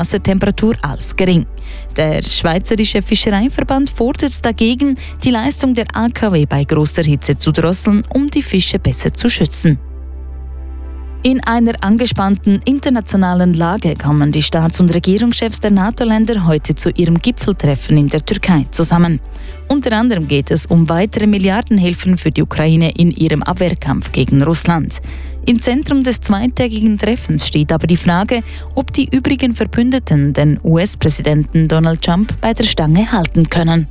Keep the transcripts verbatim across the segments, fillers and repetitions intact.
Wassertemperatur als gering. Der Schweizerische Fischereiverband fordert dagegen, die Leistung der A K W bei großer Hitze zu drosseln, um die Fische besser zu schützen. In einer angespannten internationalen Lage kommen die Staats- und Regierungschefs der NATO-Länder heute zu ihrem Gipfeltreffen in der Türkei zusammen. Unter anderem geht es um weitere Milliardenhilfen für die Ukraine in ihrem Abwehrkampf gegen Russland. Im Zentrum des zweitägigen Treffens steht aber die Frage, ob die übrigen Verbündeten den U S-Präsidenten Donald Trump bei der Stange halten können.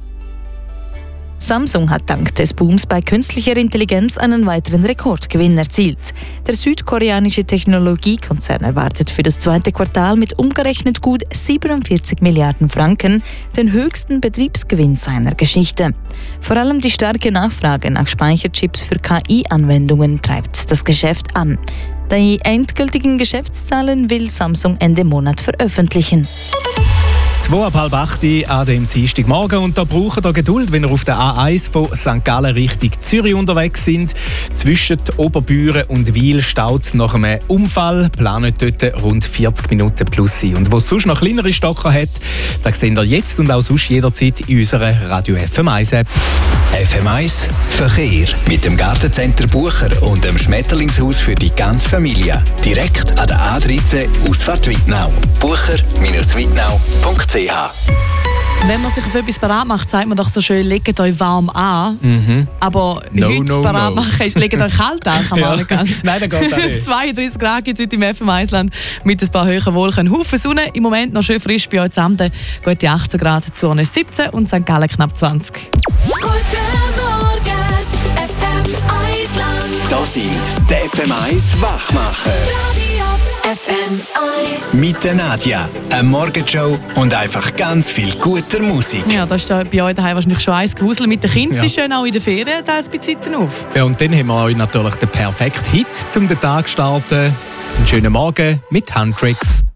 Samsung hat dank des Booms bei künstlicher Intelligenz einen weiteren Rekordgewinn erzielt. Der südkoreanische Technologiekonzern erwartet für das zweite Quartal mit umgerechnet gut siebenundvierzig Milliarden Franken den höchsten Betriebsgewinn seiner Geschichte. Vor allem die starke Nachfrage nach Speicherchips für K I-Anwendungen treibt das Geschäft an. Die endgültigen Geschäftszahlen will Samsung Ende Monat veröffentlichen. Zwei ab halb acht an dem Dienstagmorgen und da braucht ihr Geduld, wenn ihr auf der A eins von Sankt Gallen Richtung Zürich unterwegs sind. Zwischen Oberbüren und Wil staut es nach einem Unfall. Planet dort rund vierzig Minuten plus sein. Und wo es sonst noch kleinere Stocker hat, das seht ihr jetzt und auch sonst jederzeit in unserer Radio F M eins App. F M eins Verkehr mit dem Gartencenter Bucher und dem Schmetterlingshaus für die ganze Familie. Direkt an der A dreizehn Ausfahrt Wittnau. bucher Bindestrich wittnau Punkt c h. Wenn man sich auf etwas parat macht, sagt man doch so schön, legt euch warm an. Mhm. Aber No, heute no, parat no. machen ist, legt euch kalt an, kann man Ja. auch nicht ganz. Nein, das geht auch nicht. zweiunddreißig Grad gibt es heute im F M eins-Land mit ein paar höheren Wolken. Haufen Sonne, im Moment noch schön frisch bei euch zusammen. Gute achtzehn Grad, Zürich ist siebzehn und Sankt Gallen knapp zwanzig. Guten Morgen, F M eins-Land. Das sind die F M eins Wachmacher. Radio F M eins. Mit der Nadja, eine Morgenshow und einfach ganz viel guter Musik. Ja, da ist da bei euch daheim wahrscheinlich schon eins Gewusel mit den Kindern. Ja. Die stehen auch in den Ferien da ein bisschen auf. Ja, und dann haben wir euch natürlich den perfekten Hit, um den Tag zu starten. Einen schönen Morgen mit Handtricks.